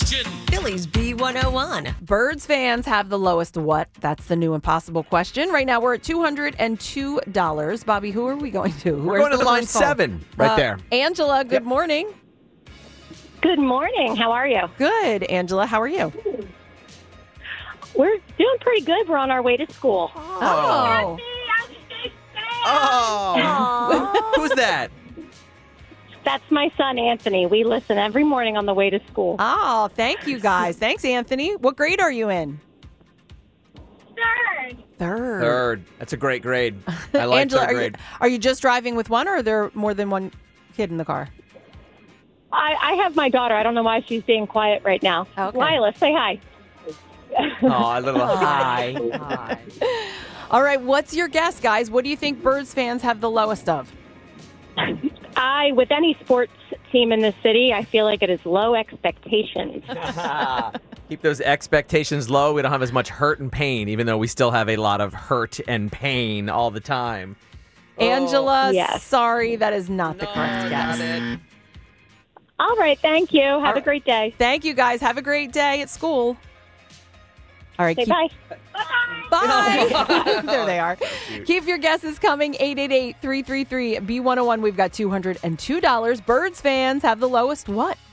question. Phillies B101. Birds fans have the lowest what? That's the new impossible question. Right now we're at $202. Bobby, who are we going to? We're going to the line 7 right there. Angela, good morning. Good morning. How are you? Good. Angela, how are you? We're doing pretty good. We're on our way to school. Oh. Oh. Who's that? That's my son, Anthony. We listen every morning on the way to school. Oh, thank you guys. Thanks, Anthony. What grade are you in? Third. That's a great grade. I like Angela, third grade. are you just driving with one, or are there more than one kid in the car? I have my daughter. I don't know why she's being quiet right now. Okay. Lila, say hi. Oh, a little high. All right, what's your guess, guys? What do you think Birds fans have the lowest of? With any sports team in the city, I feel like it is low expectations. Keep those expectations low. We don't have as much hurt and pain, even though we still have a lot of hurt and pain all the time. Angela, yes. sorry, that is not the correct guess. All right, thank you. Have a great day. Thank you, guys. Have a great day at school. All right, Say bye. Bye. There they are. Keep your guesses coming. 888-333-B101. We've got $202. Birds fans have the lowest what?